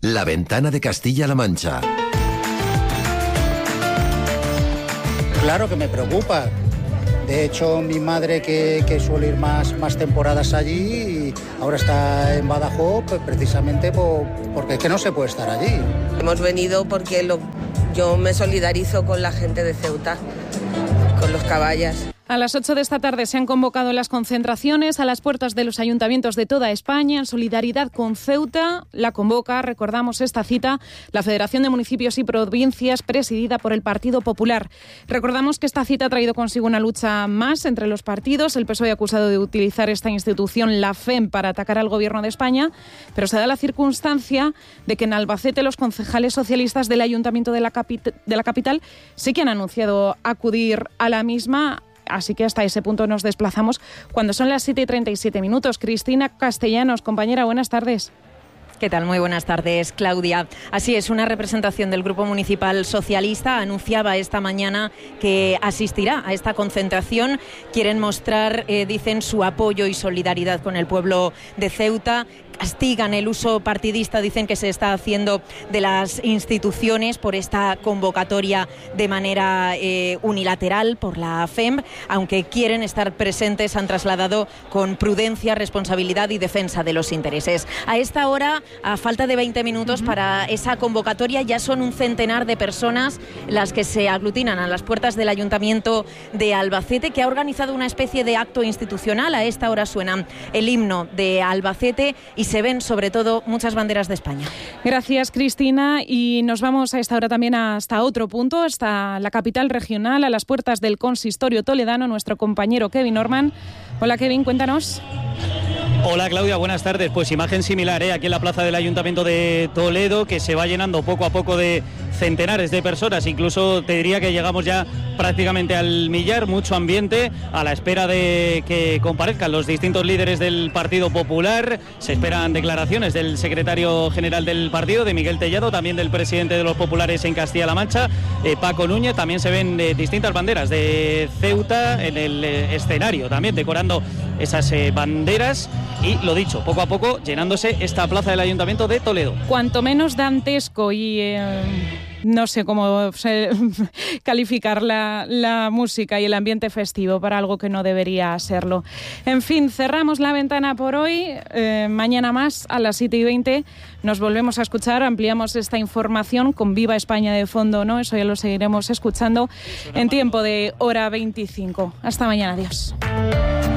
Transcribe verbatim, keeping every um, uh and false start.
La Ventana de Castilla-La Mancha. Claro que me preocupa. De hecho, mi madre, que, que suele ir más, más temporadas allí, y ahora está en Badajoz, pues precisamente por, porque es que no se puede estar allí. Hemos venido porque lo, yo me solidarizo con la gente de Ceuta, con los caballas. A las ocho de esta tarde se han convocado las concentraciones a las puertas de los ayuntamientos de toda España en solidaridad con Ceuta. La convoca, recordamos esta cita, la Federación de Municipios y Provincias presidida por el Partido Popular. Recordamos que esta cita ha traído consigo una lucha más entre los partidos. El P S O E ha acusado de utilizar esta institución, la F E M, para atacar al Gobierno de España, pero se da la circunstancia de que en Albacete los concejales socialistas del Ayuntamiento de la, capit- de la capital sí que han anunciado acudir a la misma. Así que hasta ese punto nos desplazamos cuando son las siete y treinta y siete minutos. Cristina Castellanos, compañera, buenas tardes. ¿Qué tal? Muy buenas tardes, Claudia. Así es, una representación del Grupo Municipal Socialista anunciaba esta mañana que asistirá a esta concentración. Quieren mostrar, eh, dicen, su apoyo y solidaridad con el pueblo de Ceuta. Castigan el uso partidista, dicen, que se está haciendo de las instituciones por esta convocatoria de manera eh, unilateral por la F E M. Aunque quieren estar presentes, han trasladado con prudencia, responsabilidad y defensa de los intereses. A esta hora, a falta de veinte minutos uh-huh. para esa convocatoria, ya son un centenar de personas las que se aglutinan a las puertas del Ayuntamiento de Albacete, que ha organizado una especie de acto institucional. A esta hora suena el himno de Albacete y se ven sobre todo muchas banderas de España. Gracias, Cristina, y nos vamos a esta hora también hasta otro punto, hasta la capital regional, a las puertas del Consistorio toledano, nuestro compañero Kevin Norman. Hola, Kevin, cuéntanos. Hola, Claudia, buenas tardes. Pues imagen similar, ¿eh? Aquí en la plaza del Ayuntamiento de Toledo, que se va llenando poco a poco de centenares de personas. Incluso te diría que llegamos ya prácticamente al millar, mucho ambiente, a la espera de que comparezcan los distintos líderes del Partido Popular. Se esperan declaraciones del secretario general del partido, de Miguel Tellado, también del presidente de los populares en Castilla-La Mancha, eh, Paco Núñez. También se ven eh, distintas banderas de Ceuta en el eh, escenario, también decorando esas eh, banderas. Y lo dicho, poco a poco llenándose esta plaza del Ayuntamiento de Toledo. Cuanto menos dantesco y eh, no sé cómo se, calificar la, la música y el ambiente festivo para algo que no debería serlo. En fin, cerramos la ventana por hoy. Eh, mañana más a las siete y veinte nos volvemos a escuchar. Ampliamos esta información con Viva España de fondo, ¿no? Eso ya lo seguiremos escuchando en tiempo de hora veinticinco. Hasta mañana, adiós.